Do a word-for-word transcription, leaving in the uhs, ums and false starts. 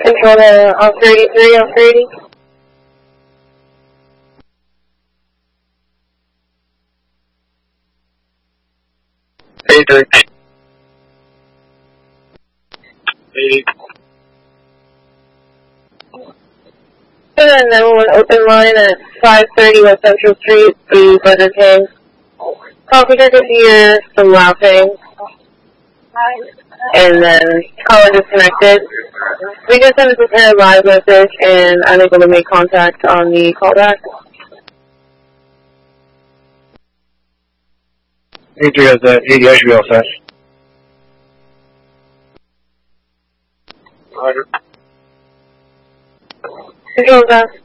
Control to Oscar eighty-three, Oscar eighty. eighty-three. eighty. And then nine one one open line at five thirty West Central Street, the Burger King. Coffee I could hear some laughing. And then caller disconnected. We just sent a prepared live message and unable to make contact on the callback. eighty-three has that eighty, I should be all set. Control that.